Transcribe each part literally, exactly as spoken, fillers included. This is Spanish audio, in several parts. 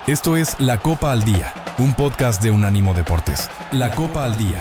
Esto es La Copa al Día, un podcast de Unánimo Deportes. La Copa al Día.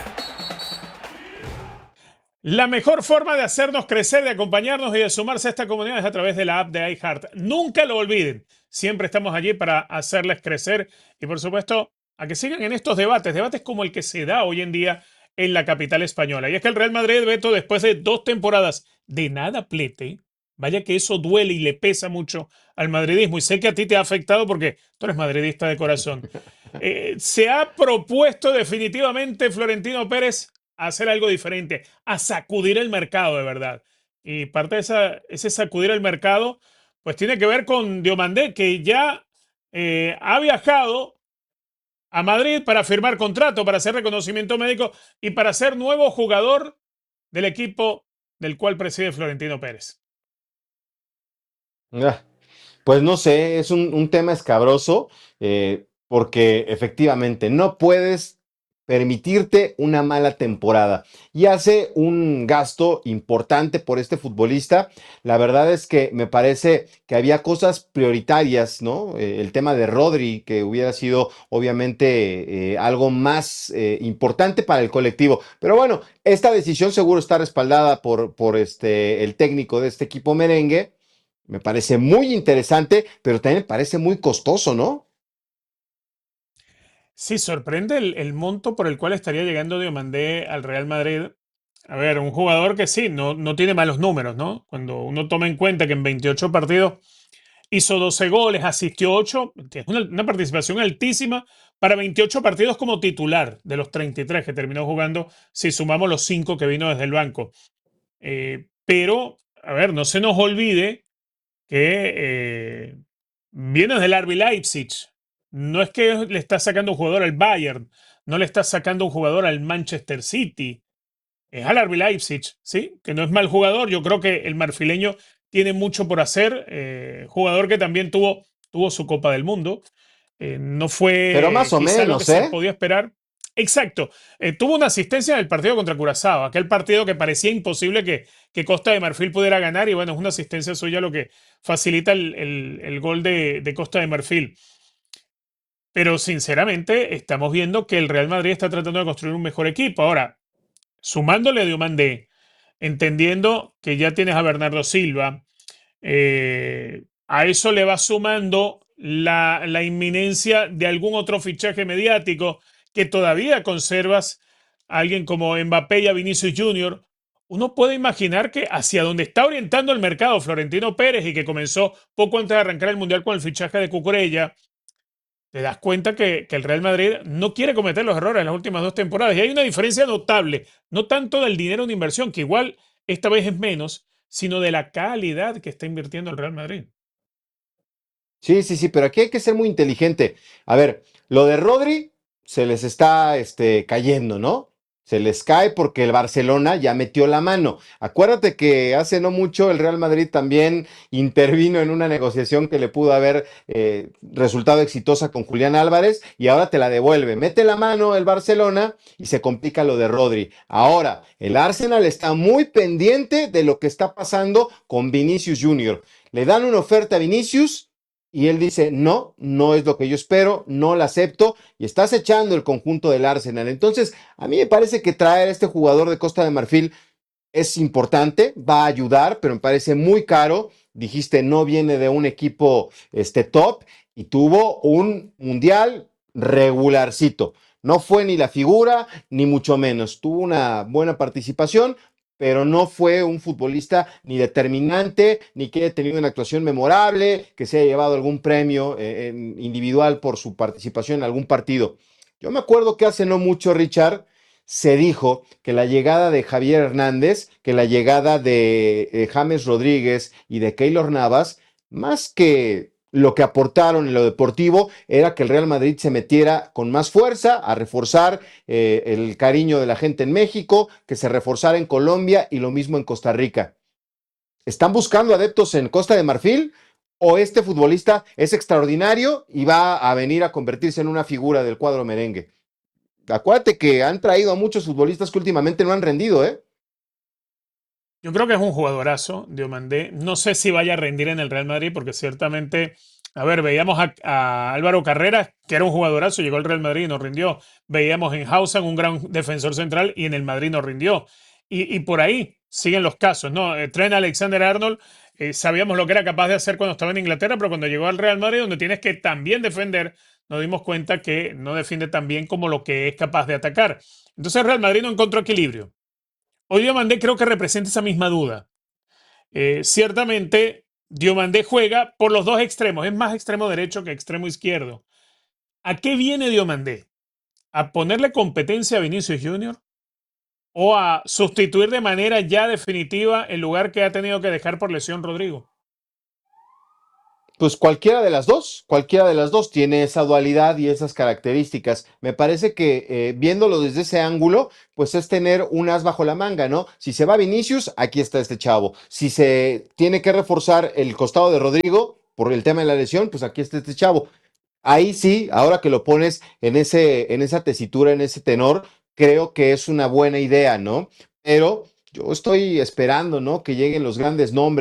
La mejor forma de hacernos crecer, de acompañarnos y de sumarse a esta comunidad es a través de la app de iHeart. Nunca lo olviden. Siempre estamos allí para hacerles crecer y, por supuesto, a que sigan en estos debates, debates como el que se da hoy en día en la capital española. Y es que el Real Madrid, Beto, después de dos temporadas de nada plete, vaya que eso duele y le pesa mucho al madridismo. Y sé que a ti te ha afectado porque tú eres madridista de corazón. Eh, se ha propuesto definitivamente Florentino Pérez a hacer algo diferente, a sacudir el mercado de verdad. Y parte de esa, ese sacudir el mercado, pues tiene que ver con Diomandé, que ya eh, ha viajado a Madrid para firmar contrato, para hacer reconocimiento médico y para ser nuevo jugador del equipo del cual preside Florentino Pérez. Ah, Pues no sé, es un, un tema escabroso, eh, porque efectivamente no puedes permitirte una mala temporada y hace un gasto importante por este futbolista. La verdad es que me parece que había cosas prioritarias, ¿no? Eh, el tema de Rodri, que hubiera sido obviamente eh, algo más eh, importante para el colectivo. Pero bueno, esta decisión seguro está respaldada por, por este, el técnico de este equipo merengue. Me parece muy interesante, pero también me parece muy costoso, ¿no? Sí, sorprende el, el monto por el cual estaría llegando Diomandé al Real Madrid. A ver, un jugador que sí, no, no tiene malos números, ¿no? Cuando uno toma en cuenta que en veintiocho partidos hizo doce goles, asistió ocho, es una, una participación altísima para veintiocho partidos como titular de los treinta y tres que terminó jugando, si sumamos los cinco que vino desde el banco. Eh, pero, a ver, no se nos olvide que eh, viene del R B Leipzig. No es que le está sacando un jugador al Bayern, no le está sacando un jugador al Manchester City. Es al R B Leipzig, ¿sí? Que no es mal jugador. Yo creo que el marfileño tiene mucho por hacer. Eh, jugador que también tuvo, tuvo su Copa del Mundo. Eh, no Pero más fue o quizá lo que menos, se ¿eh? podía esperar. Exacto. Eh, tuvo una asistencia en el partido contra Curazao, aquel partido que parecía imposible que, que Costa de Marfil pudiera ganar. Y bueno, es una asistencia suya lo que facilita el, el- el gol de, de Costa de Marfil. Pero sinceramente, estamos viendo que el Real Madrid está tratando de construir un mejor equipo. Ahora, sumándole a Diomandé, entendiendo que ya tienes a Bernardo Silva, eh, a eso le va sumando la, la inminencia de algún otro fichaje mediático que todavía conservas a alguien como Mbappé y a Vinicius Junior. Uno puede imaginar que hacia donde está orientando el mercado Florentino Pérez y que comenzó poco antes de arrancar el Mundial con el fichaje de Cucurella, te das cuenta que, que el Real Madrid no quiere cometer los errores en las últimas dos temporadas. Y hay una diferencia notable, no tanto del dinero de inversión, que igual esta vez es menos, sino de la calidad que está invirtiendo el Real Madrid. Sí, sí, sí, pero aquí hay que ser muy inteligente. A ver, lo de Rodri se les está este, cayendo, ¿no? Se les cae porque el Barcelona ya metió la mano. Acuérdate que hace no mucho el Real Madrid también intervino en una negociación que le pudo haber eh, resultado exitosa con Julián Álvarez y ahora te la devuelve. Mete la mano el Barcelona y se complica lo de Rodri. Ahora, el Arsenal está muy pendiente de lo que está pasando con Vinicius Junior Le dan una oferta a Vinicius y él dice, no, no es lo que yo espero, no la acepto, y estás echando el conjunto del Arsenal. Entonces, a mí me parece que traer a este jugador de Costa de Marfil es importante, va a ayudar, pero me parece muy caro. Dijiste, no viene de un equipo este, top, y tuvo un mundial regularcito. No fue ni la figura, ni mucho menos. Tuvo una buena participación, pero no fue un futbolista ni determinante, ni que haya tenido una actuación memorable, que se haya llevado algún premio eh, en individual por su participación en algún partido. Yo me acuerdo que hace no mucho, Richard, se dijo que la llegada de Javier Hernández, que la llegada de eh, James Rodríguez y de Keylor Navas, más que lo que aportaron en lo deportivo, era que el Real Madrid se metiera con más fuerza a reforzar eh, el cariño de la gente en México, que se reforzara en Colombia y lo mismo en Costa Rica. ¿Están buscando adeptos en Costa de Marfil? ¿O este futbolista es extraordinario y va a venir a convertirse en una figura del cuadro merengue? Acuérdate que han traído a muchos futbolistas que últimamente no han rendido, ¿eh? Yo creo que es un jugadorazo, Diomandé. No sé si vaya a rendir en el Real Madrid, porque ciertamente A ver, veíamos a, a Álvaro Carreras, que era un jugadorazo, llegó al Real Madrid y no rindió. Veíamos en Hausen un gran defensor central y en el Madrid no rindió. Y, y por ahí siguen los casos, ¿no? Eh, Trent Alexander-Arnold, eh, sabíamos lo que era capaz de hacer cuando estaba en Inglaterra, pero cuando llegó al Real Madrid, donde tienes que también defender, nos dimos cuenta que no defiende tan bien como lo que es capaz de atacar. Entonces el Real Madrid no encontró equilibrio. Hoy Diomandé creo que representa esa misma duda. Eh, ciertamente, Diomandé juega por los dos extremos, es más extremo derecho que extremo izquierdo. ¿A qué viene Diomandé? ¿A ponerle competencia a Vinicius Junior? ¿O a sustituir de manera ya definitiva el lugar que ha tenido que dejar por lesión Rodrigo? Pues cualquiera de las dos, cualquiera de las dos tiene esa dualidad y esas características. Me parece que eh, viéndolo desde ese ángulo, pues es tener un as bajo la manga, ¿no? Si se va Vinicius, aquí está este chavo. Si se tiene que reforzar el costado de Rodrigo por el tema de la lesión, pues aquí está este chavo. Ahí sí, ahora que lo pones en ese, en esa tesitura, en ese tenor, creo que es una buena idea, ¿no? Pero yo estoy esperando, ¿no? Que lleguen los grandes nombres.